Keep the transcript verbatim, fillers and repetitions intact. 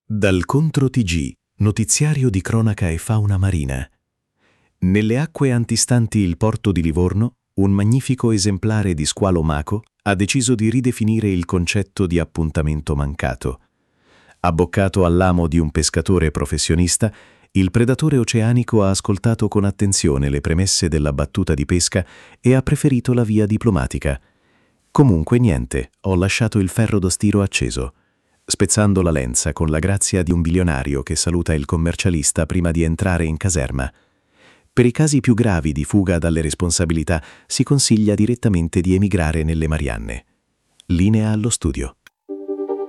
Dal Contro T G, notiziario di cronaca e fauna marina. Nelle acque antistanti il porto di Livorno, un magnifico esemplare di squalo maco ha deciso di ridefinire il concetto di appuntamento mancato. Abboccato all'amo di un pescatore professionista, il predatore oceanico ha ascoltato con attenzione le premesse della battuta di pesca e ha preferito la via diplomatica. Comunque niente, ho lasciato il ferro da stiro acceso, spezzando la lenza con la grazia di un bilionario che saluta il commercialista prima di entrare in caserma. Per i casi più gravi di fuga dalle responsabilità si consiglia direttamente di emigrare nelle Marianne. Linea allo studio.